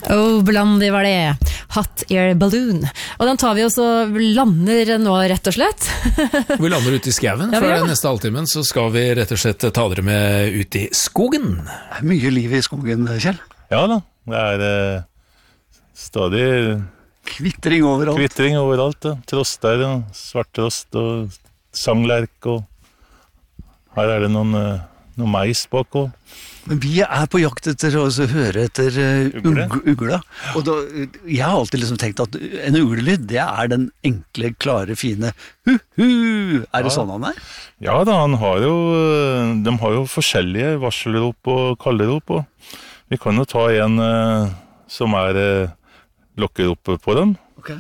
Oh, Blondie var det. Hot Air Balloon. Og den tar vi oss og lander nå, rett og slett. Vi lander ute i skaven, Ja, vi for gjør det. neste halvtimen så skal vi rett og slett ta dere med ut i skogen. Det er mye liv i skogen, Kjell. Ja da, det stadig Kvittring overalt. kvittring overalt. Da. Troster, svarttrost og sanglerk, og her det noen mais bak også. Men vi er på jakt etter å høre etter ugla. Og da, jeg har alltid liksom tenkt at en uglelyd, det er den enkle, klare, fine hu-hu. Er det sånn han er? Ja da, de har jo forskjellige varselrop og kallerop, og vi kan jo ta en som lokker opp på dem. Ok.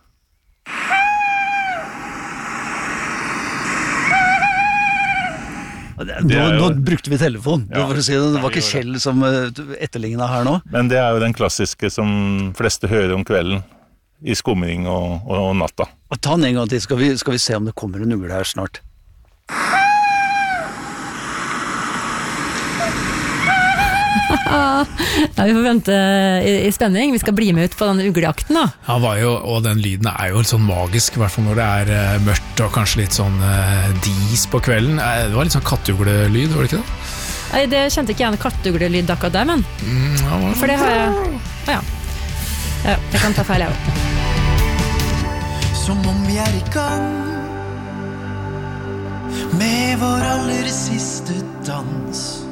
Nå brukte vi telefon, Ja. for å si det. Det var Ja, vi ikke gjorde Kjell som etterlignet her nå. Men det er jo den klassiske som fleste hører om kvelden, i skumring og natta. Og ta den en gang til, skal vi se om det kommer en ugle her snart. Ja, vi får vente i spenning. Vi skal bli med ut på denne uglejakten da. Han var jo, og den lyden er jo litt sånn magisk, i hvert fall når det mørkt og kanskje litt sånn dis på kvelden. Det var litt sånn kattuglelyd, var det ikke det? Nei, det kjente ikke jeg en kattuglelyd akkurat der, men for det har jeg... Ja, jeg kan ta feil jeg også. Som om vi i gang med vår aller siste dans.